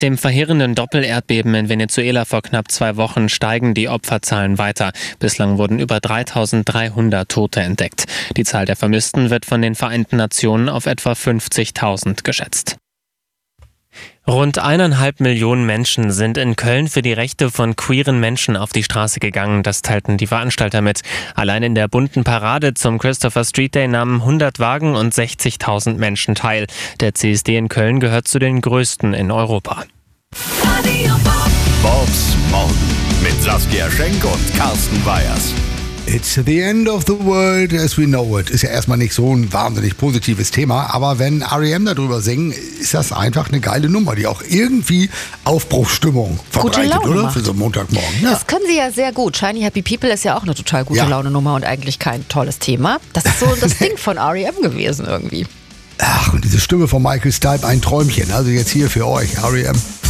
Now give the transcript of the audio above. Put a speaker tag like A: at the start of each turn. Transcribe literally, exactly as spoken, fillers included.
A: Dem verheerenden Doppelerdbeben in Venezuela vor knapp zwei Wochen steigen die Opferzahlen weiter. Bislang wurden über dreitausenddreihundert Tote entdeckt. Die Zahl der Vermissten wird von den Vereinten Nationen auf etwa fünfzigtausend geschätzt. Rund eineinhalb Millionen Menschen sind in Köln für die Rechte von queeren Menschen auf die Straße gegangen. Das teilten die Veranstalter mit. Allein in der bunten Parade zum Christopher Street Day nahmen hundert Wagen und sechzigtausend Menschen teil. Der C S D in Köln gehört zu den größten in Europa.
B: Bobs Morgen mit Saskia Schenk und Carsten Weyers.
C: It's the end of the world as we know it. Ist ja erstmal nicht so ein wahnsinnig positives Thema, aber wenn R E M darüber singen, ist das einfach eine geile Nummer, die auch irgendwie Aufbruchsstimmung verbreitet, oder?
D: Macht.
C: Für so einen Montagmorgen. Ja.
D: Das können sie ja sehr gut. Shiny Happy People ist ja auch eine total gute
C: Ja.
D: Laune-Nummer und eigentlich kein tolles Thema. Das ist so das Ding von R E M gewesen irgendwie.
C: Ach, und diese Stimme von Michael Stipe, ein Träumchen. Also jetzt hier für euch, R E M.